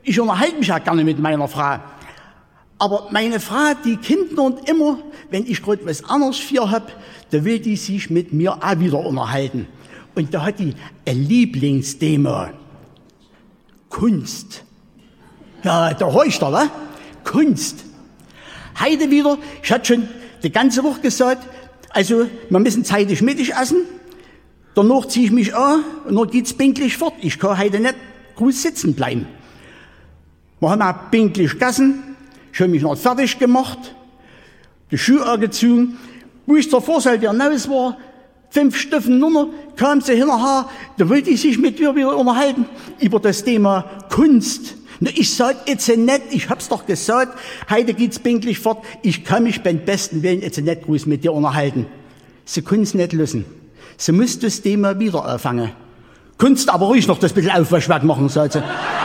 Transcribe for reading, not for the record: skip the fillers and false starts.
Ich unterhalte mich ja gerne mit meiner Frau. Aber meine Frau, die Kinder und immer, wenn ich gerade was anderes für hab, da will die sich mit mir auch wieder unterhalten. Und da hat die ein Lieblingsthema. Kunst. Ja, da horcht er, ne? Kunst. Heute wieder, ich hatte schon die ganze Woche gesagt, also wir müssen zeitig Mittag essen, danach ziehe ich mich an und dann geht's pünktlich fort. Ich kann heute nicht groß sitzen bleiben. Wir haben auch pünktlich gegessen, ich habe mich noch fertig gemacht, die Schuhe angezogen. Wo ich zur Vorsaal der Naus war, 5 Stufen runter, kam sie hinterher, da wollte ich sich mit mir wieder unterhalten über das Thema Kunst. Na, ich sag jetzt nicht, ich hab's doch gesagt, heute geht's pünktlich fort, ich kann mich beim besten Willen jetzt nicht groß mit dir unterhalten. Sie kun's nicht lösen. Sie muss das Thema wieder auffangen. Kunst aber ruhig noch das bisschen Aufwaschwerk machen, sagt sie.